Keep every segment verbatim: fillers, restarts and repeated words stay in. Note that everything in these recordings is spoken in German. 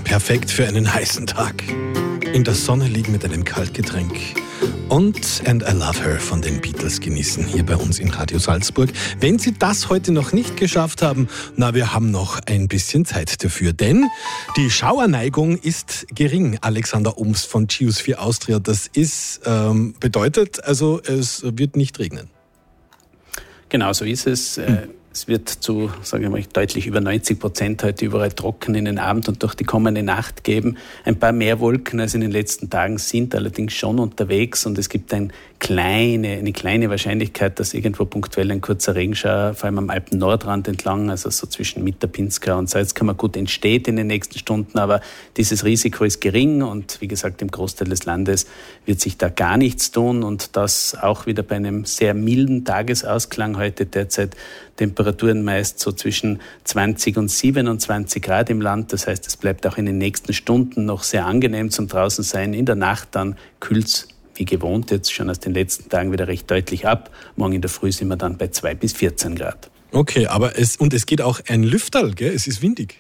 Perfekt für einen heißen Tag. In der Sonne liegen mit einem Kaltgetränk und And I Love Her von den Beatles genießen hier bei uns in Radio Salzburg. Wenn Sie das heute noch nicht geschafft haben, na, wir haben noch ein bisschen Zeit dafür, denn die Schauerneigung ist gering. Alexander Umst von Geosphere Austria, das ist, ähm, bedeutet also, es wird nicht regnen. Genau, so ist es. Hm. Es wird zu, sage ich mal, deutlich über neunzig Prozent heute überall trocken in den Abend und durch die kommende Nacht geben. Ein paar mehr Wolken als in den letzten Tagen sind allerdings schon unterwegs und es gibt ein kleine, eine kleine Wahrscheinlichkeit, dass irgendwo punktuell ein kurzer Regenschauer, vor allem am Alpen-Nordrand entlang, also so zwischen Mitterpinska und Salzkammergut entsteht in den nächsten Stunden, aber dieses Risiko ist gering und wie gesagt, im Großteil des Landes wird sich da gar nichts tun und das auch wieder bei einem sehr milden Tagesausklang heute derzeit. Temperaturen meist so zwischen zwanzig und siebenundzwanzig Grad im Land. Das heißt, es bleibt auch in den nächsten Stunden noch sehr angenehm zum Draußensein. In der Nacht dann kühlt's wie gewohnt jetzt schon aus den letzten Tagen wieder recht deutlich ab. Morgen in der Früh sind wir dann bei zwei bis vierzehn Grad. Okay, aber es, und es geht auch ein Lüfterl, gell? Es ist windig.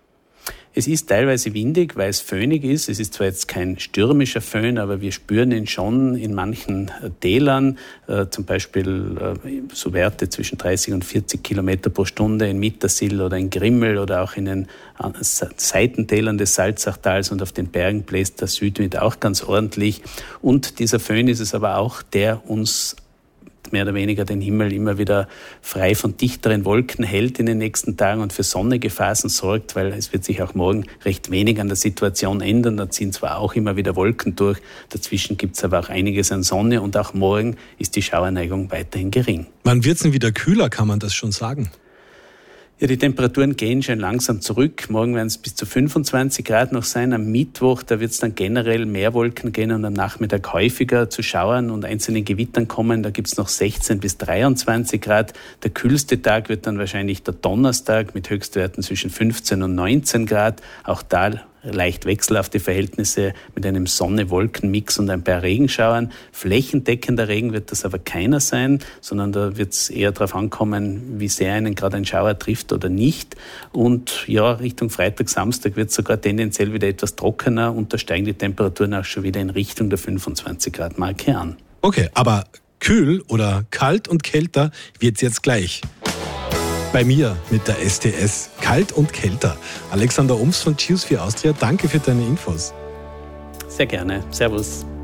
Es ist teilweise windig, weil es föhnig ist. Es ist zwar jetzt kein stürmischer Föhn, aber wir spüren ihn schon in manchen Tälern, äh, zum Beispiel äh, so Werte zwischen dreißig und vierzig Kilometer pro Stunde in Mittersill oder in Grimmel oder auch in den äh, Seitentälern des Salzachtals und auf den Bergen bläst der Südwind auch ganz ordentlich. Und dieser Föhn ist es aber auch, der uns mehr oder weniger den Himmel immer wieder frei von dichteren Wolken hält in den nächsten Tagen und für sonnige Phasen sorgt, weil es wird sich auch morgen recht wenig an der Situation ändern. Da ziehen zwar auch immer wieder Wolken durch, dazwischen gibt es aber auch einiges an Sonne und auch morgen ist die Schauerneigung weiterhin gering. Wann wird es denn wieder kühler, kann man das schon sagen? Ja, die Temperaturen gehen schon langsam zurück. Morgen werden es bis zu fünfundzwanzig Grad noch sein. Am Mittwoch, da wird es dann generell mehr Wolken gehen und am Nachmittag häufiger zu Schauern und einzelnen Gewittern kommen. Da gibt es noch sechzehn bis dreiundzwanzig Grad. Der kühlste Tag wird dann wahrscheinlich der Donnerstag mit Höchstwerten zwischen fünfzehn und neunzehn Grad. Auch da leicht wechselhafte Verhältnisse mit einem Sonne-Wolken-Mix und ein paar Regenschauern. Flächendeckender Regen wird das aber keiner sein, sondern da wird es eher darauf ankommen, wie sehr einen gerade ein Schauer trifft oder nicht. Und ja, Richtung Freitag, Samstag wird es sogar tendenziell wieder etwas trockener und da steigen die Temperaturen auch schon wieder in Richtung der fünfundzwanzig Grad Marke an. Okay, aber kühl oder kalt und kälter wird es jetzt gleich. Bei mir mit der S T S. Kalt und kälter. Alexander Umst von Geosphere Austria, danke für deine Infos. Sehr gerne. Servus.